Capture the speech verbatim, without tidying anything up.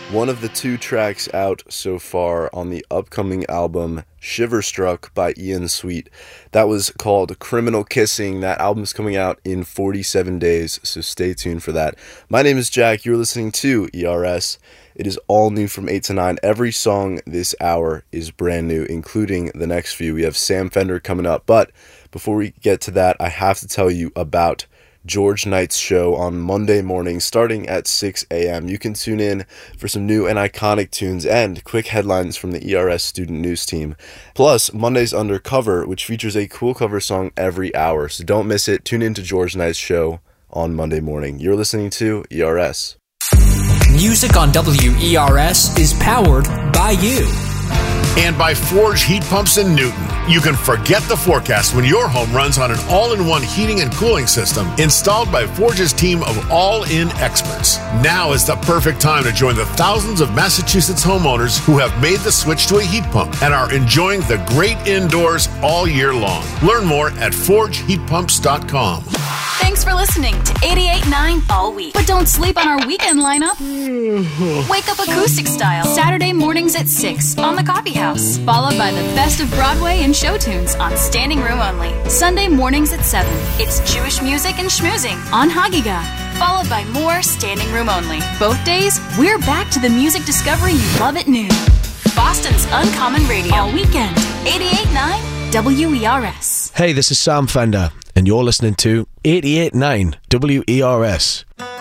One of the two tracks out so far on the upcoming album Shiverstruck by Ian Sweet. That was called Criminal Kissing. That album's coming out in forty-seven days, so stay tuned for that. My name is Jack. You're listening to E R S. It is all new from eight to nine. Every song this hour is brand new, including the next few. We have Sam Fender coming up, but before we get to that, I have to tell you about George Knight's show on Monday morning starting at six a.m. You can tune in for some new and iconic tunes and quick headlines from the E R S student news team. Plus, Monday's Undercover, which features a cool cover song every hour. So don't miss it. Tune in to George Knight's show on Monday morning. You're listening to E R S. Music on W E R S is powered by you. And by Forge Heat Pumps in Newton. You can forget the forecast when your home runs on an all-in-one heating and cooling system installed by Forge's team of all-in experts. Now is the perfect time to join the thousands of Massachusetts homeowners who have made the switch to a heat pump and are enjoying the great indoors all year long. Learn more at forge heat pumps dot com. Thanks for listening to eighty-eight point nine all week. But don't sleep on our weekend lineup. Wake up acoustic style Saturday mornings at six on the Coffee House, followed by the best of Broadway and show tunes on Standing Room Only. Sunday mornings at seven, it's Jewish music and schmoozing on Hagiga, followed by more Standing Room Only. Both days, we're back to the music discovery you love at noon. Boston's Uncommon Radio all weekend. eighty-eight point nine W E R S. Hey, this is Sam Fender, and you're listening to eighty-eight point nine W E R S.